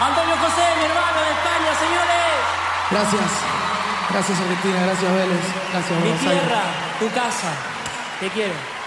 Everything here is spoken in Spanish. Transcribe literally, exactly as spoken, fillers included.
Antonio José, mi hermano de España, señores. Gracias. Gracias Argentina, gracias Vélez, gracias Mi Buenos Aires. tierra, tu casa. Te quiero.